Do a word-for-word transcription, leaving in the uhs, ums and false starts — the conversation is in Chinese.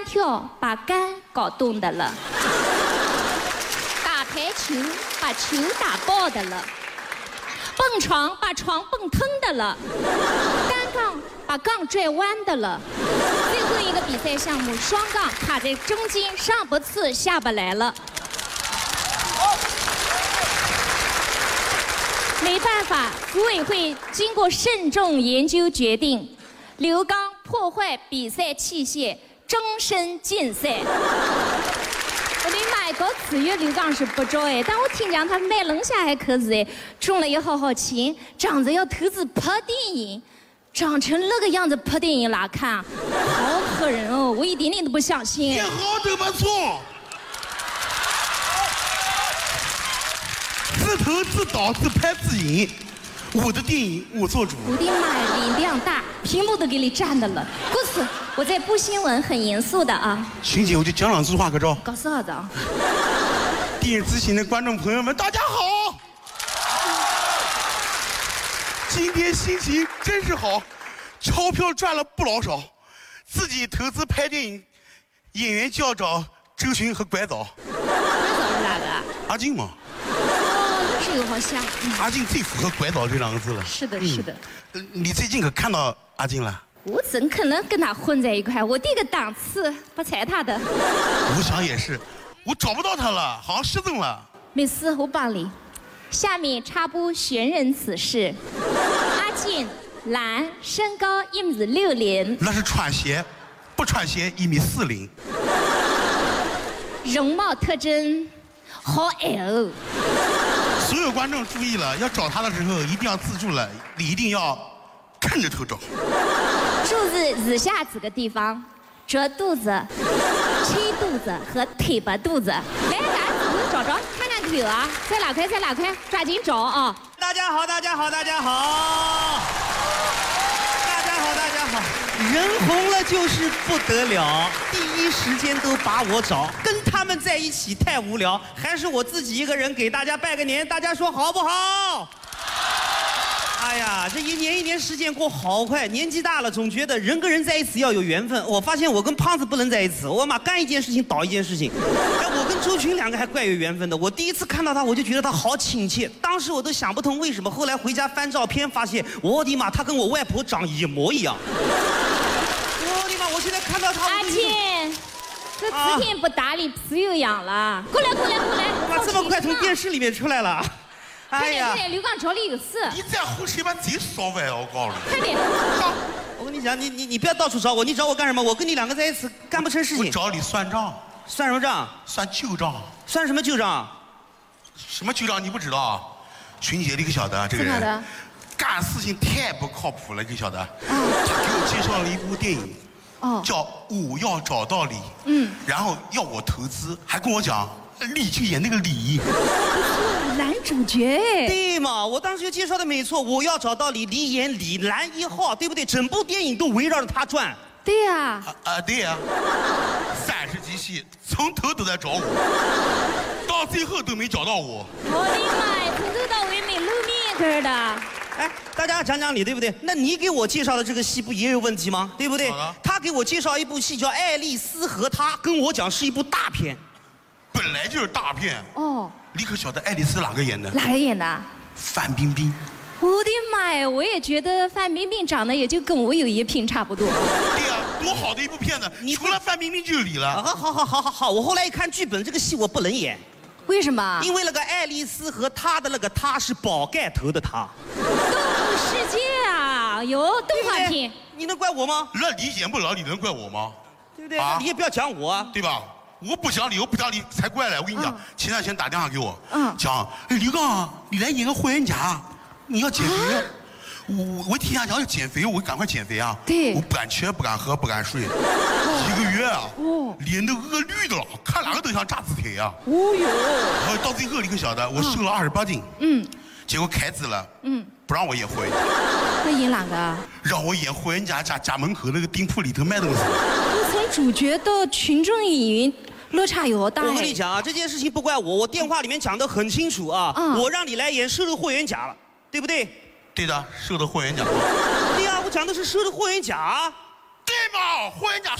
跳把杆搞动的了，打台球把球打爆的了，蹦床把床蹦腾的了，单杠把杠拽弯的了。最后一个比赛项目双杠卡在中间，上不刺下不来了。没办法，组委会经过慎重研究决定，刘刚破坏比赛器械，终身禁赛。我的妈，搞体育刘刚是不着哎，但我听讲他卖龙虾还可以哎，中了也好好钱，长着要投资拍电影，长成那个样子拍电影哪看啊？好吓人哦，我一点点都不相信。 也好都不错。自投自导自拍自演，我的电影我做主。 我的妈呀，脸量大，屏幕都给你占的了。故事我在播新闻，很严肃的啊。 群姐，我就讲两句话，可着。 搞啥子啊？ 电子前的观众朋友们，大家好！今天心情真是好，钞票赚了不老少，自己投资拍电影，演员就要找周迅和拐枣。 拐枣是哪个啊？ 阿静嘛。 这个好像、嗯、 阿静最符合拐枣这两个字了。 是的，嗯、是的。 你最近可看到阿静了？ 我怎可能跟他混在一块？我这个档次不踩他的。 我想也是，我找不到他了，好像失踪了。 没事，我帮你。下面插播寻人启事：阿静，男，身高一米六零。 那是穿鞋，不穿鞋一米四零。 容貌特征，好矮哦。 所有观众注意了，要找他的时候一定要自助了，你一定要看着头找。 注意以下几个地方：折肚子、吹肚子和腿拔肚子。来，大家仔细找找，看看腿啊！在哪块？在哪块？抓紧找啊！ 大家好，大家好，大家好，大家好，大家好。人红了就是不得了，第一时间都把我找，跟他们在一起太无聊，还是我自己一个人给大家拜个年，大家说好不好？哎呀，这一年一年时间过好快，年纪大了总觉得人跟人在一起要有缘分。我发现我跟胖子不能在一起，我妈干一件事情倒一件事情。哎，我跟周群两个还怪有缘分的。我第一次看到他，我就觉得他好亲切，当时我都想不通为什么。后来回家翻照片，发现我的妈，他跟我外婆长一模一样。我的妈！我现在看到他， 阿倩，这几天不打理皮又痒了。过来，过来，过来！ 哇，这么快从电视里面出来了。 快点，快点！刘刚找你有事。 你再胡扯，把嘴烧歪！我告诉你。 快点！ 我跟你讲，你你你不要到处找我，你找我干什么？我跟你两个在一起干不成事情。 我找你算账。 算什么账？ 算旧账。 算什么旧账？ 什么旧账？你不知道？群姐，你可晓得这个人？ 的干事情太不靠谱了，你晓得？他给我介绍了一部电影，哦，叫《我要找到你》。嗯。然后要我投资，还跟我讲。李去演那个李， 男主角哎， 对嘛？我当时就介绍的没错，我要找到李，李演李兰一号，对不对？整部电影都围绕着他转。 对呀、啊， 啊啊对呀、啊，三十集戏从头都在找我，到最后都没找到我。 我的妈呀，从头到尾没露面根的。 哎，大家讲讲理，对不对？那你给我介绍的这个戏不也有问题吗？对不对？他给我介绍一部戏叫《爱丽丝和他》，跟我讲是一部大片。 本来就是大片哦， 你可晓得爱丽丝哪个演的？ 哪个演的？ 范冰冰。 我的妈呀！我也觉得范冰冰长得也就跟我有一拼差不多。 对呀、啊，多好的一部片子！你除了范冰冰就有你了。 啊，好好好好好！我后来一看剧本，这个戏我不能演。 为什么？ 因为那个爱丽丝和她的那个她是宝盖头的她。 动物世界啊，有动画片， 你能怪我吗？ 那你演不了，你能怪我吗？ 对不对？啊、你也不要讲我、啊， 对吧？我不讲理，我不讲理才怪嘞！我跟你讲，嗯、前两天打电话给我， 嗯， 讲，哎，刘刚，你来演个霍元甲，你要减肥。啊、我我听他讲要减肥，我赶快减肥啊！ 对， 我不敢吃，不敢喝，不敢睡，哦、一个月啊，哦，脸都饿绿的了，看哪个都像炸子腿啊！哦哟，然后到最后你可晓得，我瘦了二十八斤，嗯，结果开支了，嗯，不让我演霍元甲。 那演哪个？ 让我演霍元甲家家门口那个店铺里头卖东西。 从主角到群众演员。落差有大。 我跟你讲啊，这件事情不怪我，我电话里面讲得很清楚啊。嗯、我让你来演收的霍元甲了，对不对？ 对的，收的霍元甲。 对呀、啊，我讲的是收的霍元甲。 对嘛，霍元甲